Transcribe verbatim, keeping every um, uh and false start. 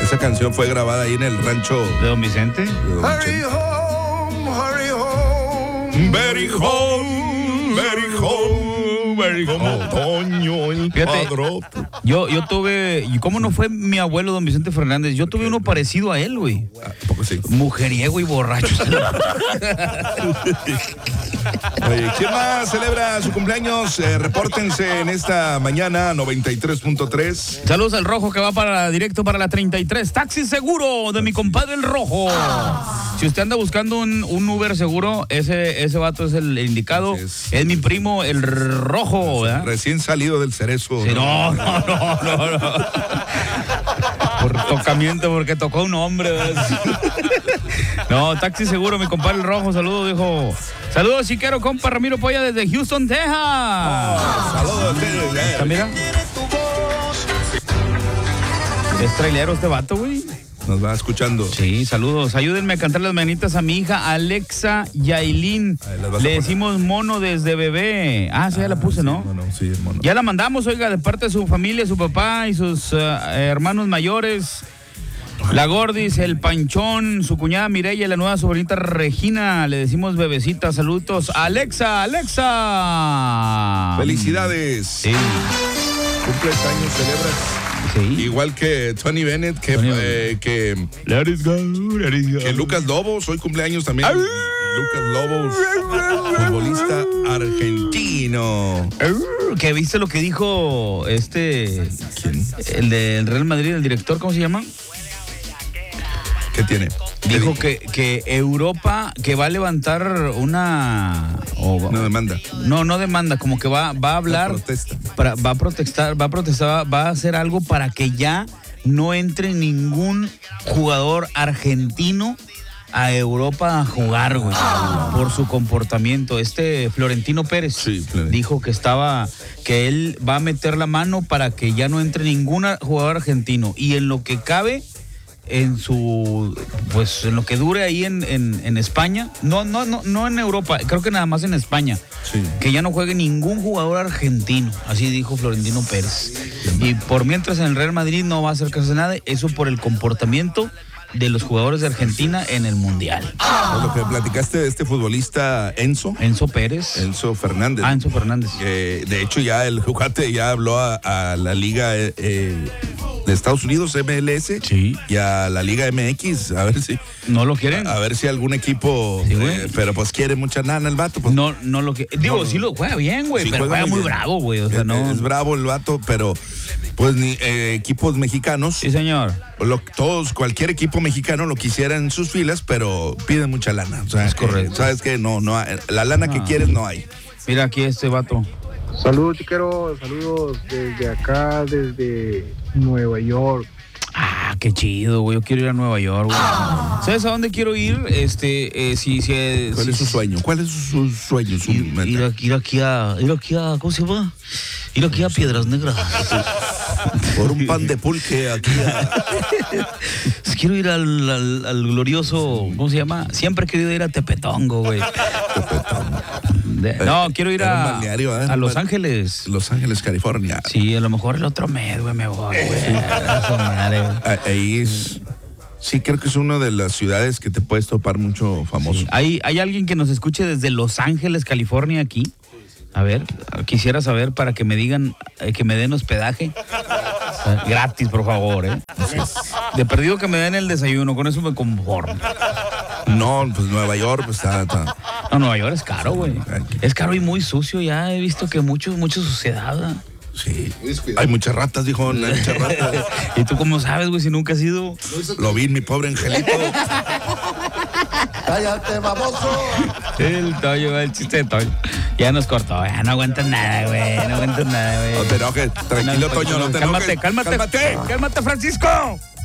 Esa canción fue grabada ahí en el rancho de Don Vicente. De Don Hurry home, hurry home. Very home, very home, very home. Toño, el Fíjate, padrote. Yo, yo tuve, ¿y cómo no fue mi abuelo Don Vicente Fernández? Yo tuve uno parecido a él, güey. Ah, poco sí. Mujeriego y borracho. Oye, ¿quién más celebra su cumpleaños? Eh, repórtense en esta mañana noventa y tres punto tres. Saludos al Rojo que va para directo para la treinta y tres. Taxi seguro de mi compadre el Rojo. Si usted anda buscando un, un Uber seguro, ese, ese vato es el indicado. Es. es mi primo el Rojo, ¿verdad? Recién salido del cerezo. Sí, no, no, no, no, no. Por tocamiento, porque tocó un hombre, ¿verdad? No, taxi seguro, mi compadre el Rojo. Saludos, viejo. Saludos, chiquero, compa Ramiro Polla desde Houston, Texas. Oh, saludos, Texas. Mira. Es trailero este vato, güey. Nos va escuchando. Sí, saludos. Ayúdenme a cantar las mañanitas a mi hija Alexa Yailin. Le decimos mono desde bebé. Ah, sí, ah, ya la puse, sí, ¿no? Mono, sí, mono. Ya la mandamos, oiga, de parte de su familia, su papá y sus uh, hermanos mayores. La Gordis, el Panchón, su cuñada Mireya y la nueva sobrinita Regina. Le decimos bebecita. Saludos. Alexa, Alexa. Felicidades. Sí. Cumples años, celebras. Sí. Igual que Tony Bennett, que, Tony eh, que, let it go, let it go. que Lucas Lobos, hoy cumpleaños también. Ay. Lucas Lobos, futbolista argentino. ¿Qué viste lo que dijo este? ¿Quién? El del Real Madrid, el director, ¿cómo se llama? ¿Qué tiene? Dijo que, que Europa, que va a levantar una... O, una demanda. No, no demanda, como que va, va a hablar... Protesta. Para, va a protestar, va a protestar, va a hacer algo para que ya no entre ningún jugador argentino a Europa a jugar, güey, por su comportamiento. Este Florentino Pérez sí, Florentino. dijo que estaba, que él va a meter la mano para que ya no entre ningún jugador argentino. Y en lo que cabe... en su, pues en lo que dure ahí en, en, en España, no, no, no, no en Europa, creo que nada más en España, sí. Que ya no juegue ningún jugador argentino, así dijo Florentino Pérez. Y por mientras en el Real Madrid no va a hacer casi nada, eso por el comportamiento de los jugadores de Argentina en el Mundial. Pues lo que platicaste de este futbolista Enzo. Enzo Pérez. Enzo Fernández. Ah, Enzo Fernández. Eh, de hecho ya el jugador ya habló a, a la liga eh, de Estados Unidos, M L S, sí. Y a la Liga M X, a ver si... ¿No lo quieren? A, a ver si algún equipo... Sí, eh, pero pues quiere mucha lana el vato. Pues, no, no lo que... Digo, no, sí lo juega bien, güey, sí, pero juega, juega muy bien. Bravo, güey. O sea, es, no... es bravo el vato, pero pues ni eh, equipos mexicanos... Sí, señor. Lo, todos, cualquier equipo mexicano lo quisiera en sus filas, pero piden mucha lana. O sea, es correcto. Eh, ¿sabes qué? No, no hay, la lana ah. que quieres no hay. Mira aquí este vato. Saludos, chiquero, saludos desde acá, desde Nueva York. Ah, qué chido, güey. Yo quiero ir a Nueva York, güey. ¿Sabes a dónde quiero ir? Este, eh, si, si, ¿Cuál si, es su sueño? ¿Cuál es su, su sueño? Su ir, ir, aquí, ir aquí a, ir aquí a, ¿cómo se llama? Ir aquí a Piedras Negras. Por un pan de pulque aquí a... Quiero ir al, al, al glorioso, ¿cómo se llama? Siempre he querido ir a Tepetongo, güey. Tepetongo. De, no, quiero ir a, balneario, ¿eh? a Los Ángeles. Los Ángeles, California. Sí, a lo mejor el otro mes, güey, me voy, güey. Ahí es... Sí, creo que es una de las ciudades que te puedes topar mucho famoso. Sí. ¿Hay, ¿Hay alguien que nos escuche desde Los Ángeles, California, aquí? A ver, quisiera saber para que me digan, eh, que me den hospedaje. Gratis, por favor, ¿eh? De perdido que me den el desayuno, con eso me conformo. No, pues Nueva York, pues está... está... No, Nueva York es caro, güey. Es caro y muy sucio, ya he visto que mucho, mucha suciedad. Sí, hay muchas ratas, dijo, hay muchas ratas. ¿Y tú cómo sabes, güey, si nunca has ido? Lo vi, mi pobre angelito. ¡Cállate, baboso! El Toño, el chiste de Toño. Ya nos cortó, ya no aguantas nada, güey, no aguantas nada, güey. No te enojes, tranquilo, no, Toño, no te cálmate, enojes. Cálmate, cálmate, cálmate, cálmate, Francisco.